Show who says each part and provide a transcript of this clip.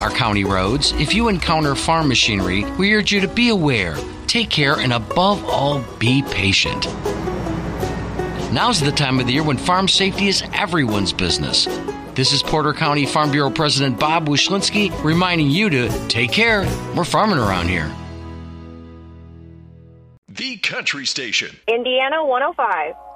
Speaker 1: our county roads. If you encounter farm machinery, we urge you to be aware, take care, and above all, be patient. Now's the time of the year when farm safety is everyone's business. This is Porter County Farm Bureau President Bob Wyszynski reminding you to take care. We're farming around here.
Speaker 2: The Country Station.
Speaker 3: Indiana 105.